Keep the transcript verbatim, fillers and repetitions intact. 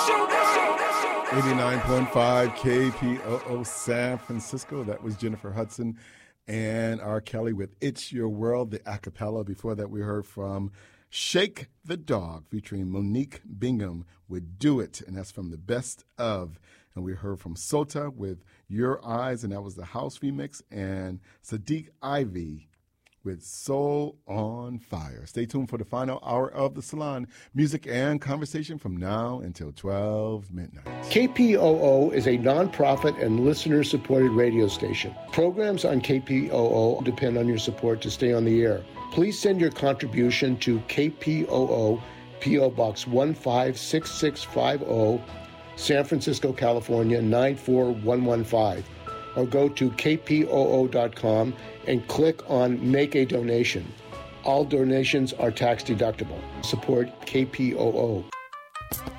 eighty-nine point five K P O O San Francisco. That was Jennifer Hudson and R. Kelly with It's Your World, the a cappella. Before that, we heard from Shake the Dog featuring Monique Bingham with Do It, and that's from the Best Of. And we heard from Sota with Your Eyes, and that was the house remix, and Sadiq Ivy with Soul on Fire. Stay tuned for the final hour of the Salon, music and conversation from now until twelve midnight. K P O O is a nonprofit and listener-supported radio station. Programs on K P O O depend on your support to stay on the air. Please send your contribution to K P O O, P O Box one five six six five zero, San Francisco, California, nine four one one five. Or go to K P O O dot com and click on Make a Donation. All donations are tax deductible. Support K P O O.